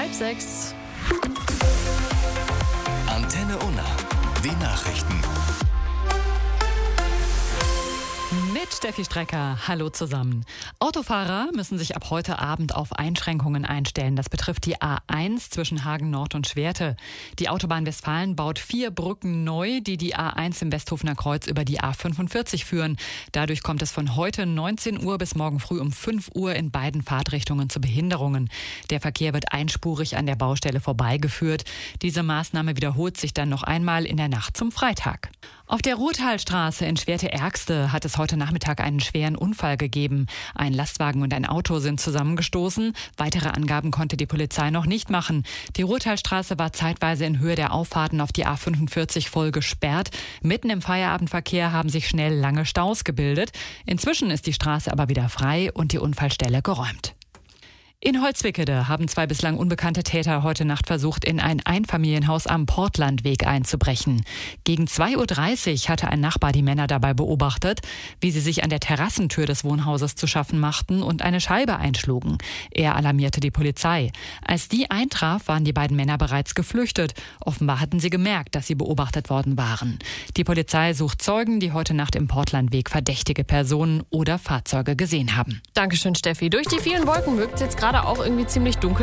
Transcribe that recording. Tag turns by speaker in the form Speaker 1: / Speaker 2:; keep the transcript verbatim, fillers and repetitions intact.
Speaker 1: halb sechs.
Speaker 2: Antenne Unna. Die Nachrichten.
Speaker 1: Mit Steffi Strecker. Hallo zusammen. Autofahrer müssen sich ab heute Abend auf Einschränkungen einstellen. Das betrifft die A eins zwischen Hagen Nord und Schwerte. Die Autobahn Westfalen baut vier Brücken neu, die die A eins im Westhofener Kreuz über die A fünfundvierzig führen. Dadurch kommt es von heute neunzehn Uhr bis morgen früh um fünf Uhr in beiden Fahrtrichtungen zu Behinderungen. Der Verkehr wird einspurig an der Baustelle vorbeigeführt. Diese Maßnahme wiederholt sich dann noch einmal in der Nacht zum Freitag. Auf der Ruhrtalstraße in Schwerte-Ergste hat es heute Nachmittag einen schweren Unfall gegeben. Ein Lastwagen und ein Auto sind zusammengestoßen. Weitere Angaben konnte die Polizei noch nicht machen. Die Ruhrtalstraße war zeitweise in Höhe der Auffahrten auf die A fünfundvierzig voll gesperrt. Mitten im Feierabendverkehr haben sich schnell lange Staus gebildet. Inzwischen ist die Straße aber wieder frei und die Unfallstelle geräumt. In Holzwickede haben zwei bislang unbekannte Täter heute Nacht versucht, in ein Einfamilienhaus am Portlandweg einzubrechen. Gegen zwei Uhr dreißig hatte ein Nachbar die Männer dabei beobachtet, wie sie sich an der Terrassentür des Wohnhauses zu schaffen machten und eine Scheibe einschlugen. Er alarmierte die Polizei. Als die eintraf, waren die beiden Männer bereits geflüchtet. Offenbar hatten sie gemerkt, dass sie beobachtet worden waren. Die Polizei sucht Zeugen, die heute Nacht im Portlandweg verdächtige Personen oder Fahrzeuge gesehen haben.
Speaker 3: Dankeschön, Steffi. Durch die vielen Wolken wirkt es jetzt gerade auch irgendwie ziemlich dunkel.